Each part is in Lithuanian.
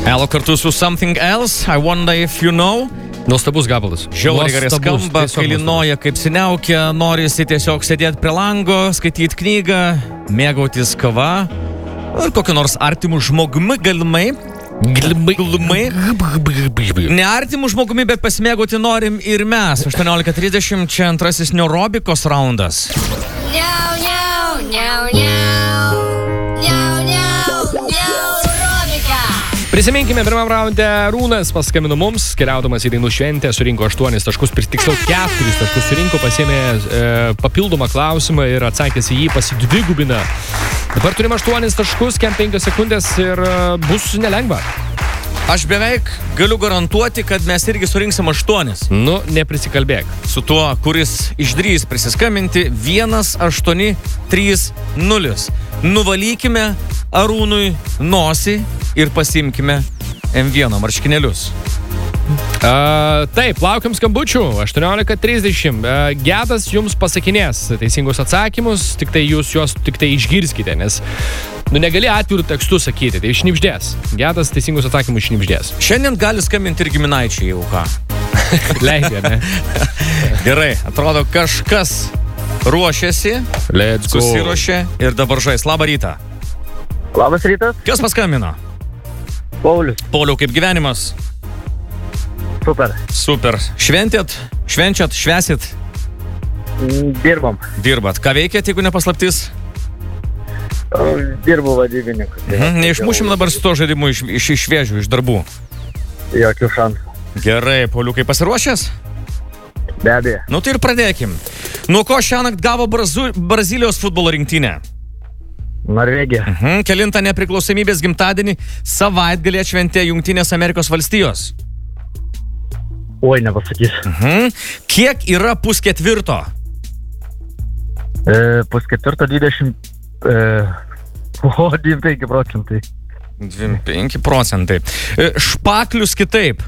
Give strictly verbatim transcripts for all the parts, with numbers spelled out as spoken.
Elo kartu su Something Else, I Wonder If You Know. Nuostabus gabalas. Žiauriai gerai skamba, kai linuoja kaip siniaukia, norisi tiesiog sėdėti prie lango, skaityti knygą, mėgautis kava ir kokiu nors artimu žmogumi galimai. Galimai. Ne artimu žmogumi, bet pasimėgauti norim ir mes. aštuoniolika trisdešimt, čia antrasis neurobikos raundas. Niau, niau, niau, niau. Niau, niau, neurobika. Prisiminkime, pirmam raunde Rūnas paskambino mums, keliaudamas į dainų šventę, surinko aštuonis taškus, tiksliau keturis taškus surinko, pasėmė e, papildomą klausimą ir atsakęs į jį pasidvigubina. Dabar turim aštuonis taškus, kem penkios sekundės ir e, bus nelengva. Aš beveik galiu garantuoti, kad mes irgi surinksim aštuonis. Nu, neprisikalbėk. Su tuo, kuris išdrys prisiskambinti, vienas aštuoni trys nulis. Nuvalykime Arūnui nosį ir pasimkime em vienas marškinėlius. Uh, taip, laukiam skambučių. aštuoniolika trisdešimt. Uh, Gedas jums pasakinės teisingus atsakymus, tik tai jūs juos tik tai išgirskite, nes nu negali atvirų tekstų sakyti, tai šnipždės. Gedas teisingus atsakymus šnipždės. Šiandien gali skambinti ir giminaičiai jau ką. Leidė, ne? Gerai, atrodo kažkas ruošiasi, Let's go. Susiruošė ir dabar žais. Labą rytą. Labas rytas, Kas paskambino? Paulius. Pauliau, kaip gyvenimas? Super. Super. Šventėt? Švenčiat? Švesit? Mm, Dirbam. Dirbat. Ką veikėt, jeigu nepaslaptis? O, Dirbu vadybininku. Mhm. Neišmušim dabar su to žaidimu iš, iš, iš šviežių, iš darbų. Jokių šansų. Gerai, Pauliukai, pasiruošęs? Be abejo. Nu tai ir pradėkim. Nuo ko šiąnakt gavo Brazu, Brazilijos futbolo rinktinė? Norvegija. Mhm. Kelintą nepriklausomybės gimtadienį savaitgalį atšventė Jungtinės Amerikos valstijos? Oi, nepasakysiu. Mhm. Kiek yra pusketvirto? E, pusketvirto dvidešimt... E, o, dvidešimt penki procentai. dvidešimt penki procentai. E, Špaklius kitaip.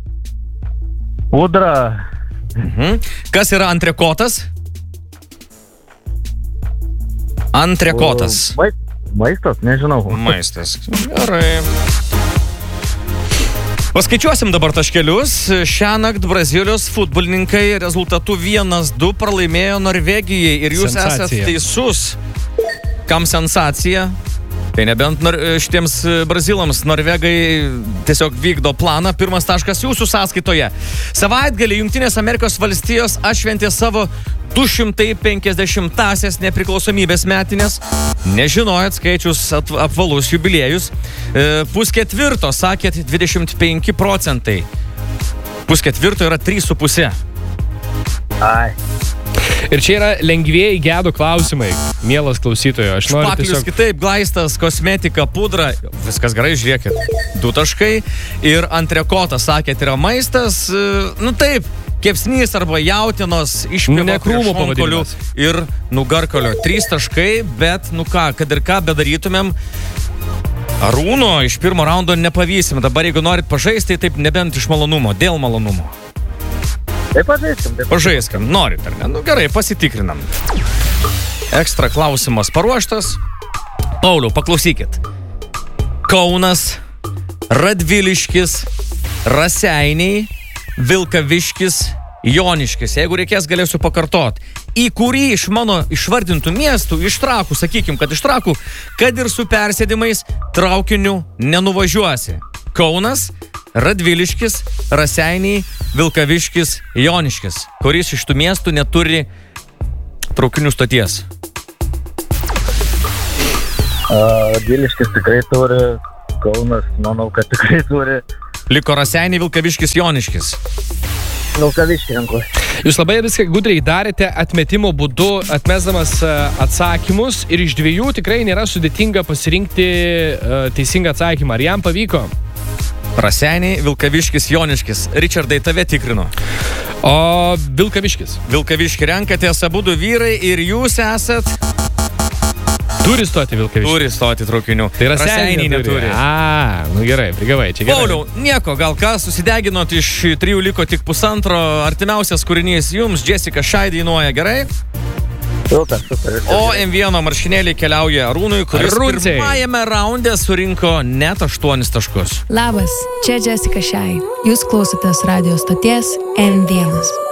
Udra. Mhm. Kas yra antrekotas? Antrekotas. O, mai, maistas, nežinau. Maistas. Gerai. Paskaičiuosim dabar taškelius. Šiąnakt Brazilijos futbolininkai rezultatu vienas du pralaimėjo Norvegijai ir jūs Sensacija. esat teisus. Kam sensacija? Tai nebent nor, šitiems brazilams norvegai tiesiog vykdo planą. Pirmas taškas jūsų sąskaitoje. Savaitgalį Jungtinės Amerikos valstijos atšventė savo du šimtai penkiasdešimtąsias nepriklausomybės metinės. Nežinojot, skaičius at, apvalus jubiliejus. E, pusketvirto, sakėt, dvidešimt penki procentai. Pusketvirto yra trys su puse. Ai. Ir čia yra lengvieji Gedo klausimai, mielas klausytojo. Aš noriu Špaklius tiesiog... kitaip, glaistas, kosmetika, pudra. Viskas gerai, žiūrėkit. Du taškai. Ir antrekotas, sakėt, yra maistas. e, Nu taip, kepsnys arba jautienos išpjova Ne krūmo prie šonkaulių pavadinimas. ir nugarkalio. Trys taškai, bet, nu ką, kad ir ką bedarytumėm, Arūno iš pirmo raundo nepavysim. Dabar, jeigu norit pažaisti, taip nebent iš malonumo, dėl malonumo. Tai pažaiskim. Tai Pažaiskim, norit ar ne? Nu gerai, pasitikrinam. Ekstra klausimas paruoštas. Pauliau, paklausykit. Kaunas, Radviliškis, Raseiniai, Vilkaviškis, Joniškis. Jeigu reikės, galėsiu pakartot. Į kurį iš mano išvardintų miestų, iš Trakų, sakykim, kad iš Trakų, kad ir su persėdimais, traukiniu nenuvažiuosi. Kaunas, Radviliškis, Raseiniai, Vilkaviškis, Joniškis. Kuris iš tų miestų neturi traukinių stoties? Radviliškis tikrai turi. Kaunas, manau, kad tikrai turi. Liko Raseiniai, Vilkaviškis, Joniškis. Vilkaviškį renku. Jūs labai viską gudriai darėte atmetimo būdu, atmesdamas e, atsakymus ir iš dviejų tikrai nėra sudėtinga pasirinkti e, teisingą atsakymą. Ar jam pavyko? Raseiniai, Vilkaviškis, Joniškis. Richardai, tave tikrinu. O Vilkaviškis. Vilkaviškį renkatės abudu vyrai ir jūs esat... Turi stoti Vilkaviškis. Turi stoti traukinių. Tai Raseiniai neturi. A, nu gerai, prigavai, čia gerai. Pauliau, nieko, gal ką, susideginot iš trijų liko tik pusantro. Artimiausias kūrinys jums, Jessica Shy dainuoja, gerai? Super, super. viskas O gerai. M vienas marškinėliai keliauja Arūnui, kuris Arūncei. pirmajame raunde surinko net aštuonis taškus. Labas, čia Jessica Shai. Jūs klausotės radio stoties M vienas.